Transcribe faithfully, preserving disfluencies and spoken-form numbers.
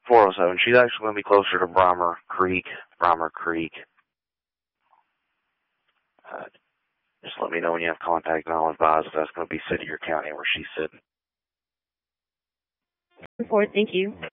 four oh seven. She's actually going to be closer to Brommer Creek. Brommer Creek. Uh, just let me know when you have contact, and I'll advise if that's going to be city or county where she's sitting. Four, thank you.